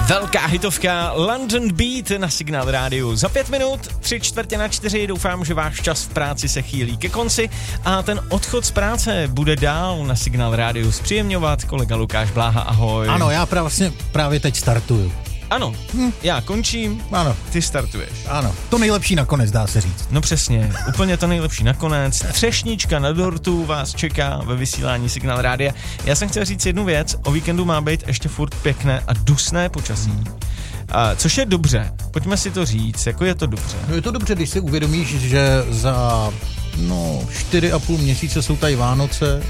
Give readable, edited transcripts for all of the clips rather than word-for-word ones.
Velká hitovka London Beat na Signál rádiu. Za 5 minut, 3:45, doufám, že váš čas v práci se chýlí ke konci a ten odchod z práce bude dál na Signál rádiu zpříjemňovat kolega Lukáš Bláha, ahoj. Ano, já právě teď startuju. Ano, já končím, ano. Ty startuješ. Ano, to nejlepší nakonec, dá se říct. No přesně, úplně to nejlepší nakonec. Třešnička na dortu vás čeká ve vysílání Signál rádia. Já jsem chtěl říct jednu věc, o víkendu má být ještě furt pěkné a dusné počasí. Což je dobře, pojďme si to říct, jako je to dobře. No je to dobře, když si uvědomíš, že za 4,5 měsíce jsou tady Vánoce.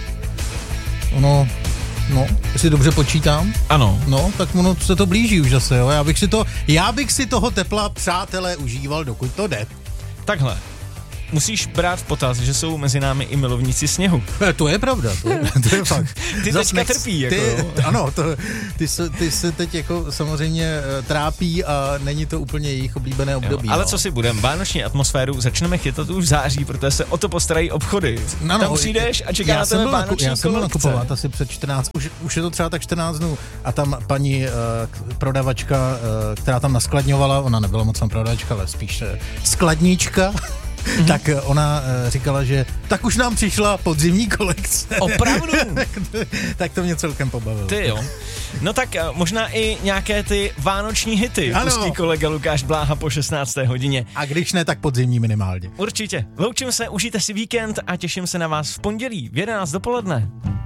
No, jestli dobře počítám. Ano. No, tak ono se to blíží už zase, jo. Já bych si toho tepla, přátelé, užíval, dokud to jde. Takhle. Musíš brát v potaz, že jsou mezi námi i milovníci sněhu. To je pravda, to je fakt. Ty teďka trpí, jako. Ano, ty se teď jako samozřejmě trápí a není to úplně jejich oblíbené období. Jo, ale co si budem, vánoční atmosféru začneme chytat už v září, protože se o to postarají obchody. Tam přijdeš a čeká na tebe vánoční kolekce. Já jsem byl nakupovat asi před 14, už je to třeba tak 14 dnů a tam paní prodavačka, která tam naskladňovala, ona nebyla moc tam prodavačka, ale spíš skladnička, tak ona říkala, že tak už nám přišla podzimní kolekce. Opravdu? Tak to mě celkem pobavilo. Ty jo. No tak možná i nějaké ty vánoční hity pustí kolega Lukáš Bláha po 16. hodině. A když ne, tak podzimní minimálně. Určitě. Loučím se, užijte si víkend a těším se na vás v pondělí v 11 dopoledne.